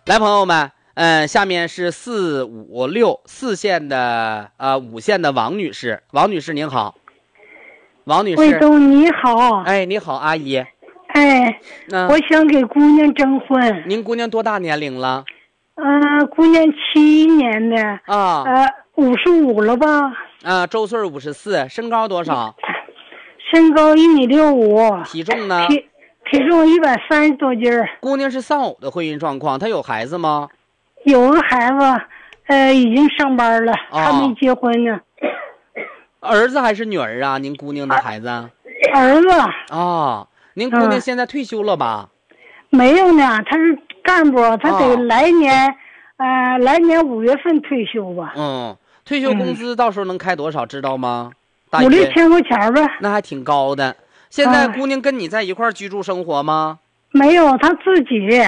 来，朋友们，下面是4、5、6、4线的5线的王女士，王女士您好，王女士。 魏东你好。 哎，你好，阿姨。 哎，我想给姑娘征婚。 您姑娘多大年龄了？ 姑娘71年的。 啊。 55了吧？ 周岁54，身高多少？ 身高1.65米。 体重呢？ 体重130多斤。 姑娘是丧偶的婚姻状况，她有孩子吗？ 有个孩子，已经上班了，还没结婚呢。 儿子还是女儿啊？您姑娘的孩子？ 儿子。 您姑娘现在退休了吧？ 没有呢，她是干部，她得来年5月份退休吧。 退休工资到时候能开多少知道吗 ？5、6千块钱呗。 那还挺高的。现在姑娘跟你在一块儿居住生活吗？ 没有，她自己。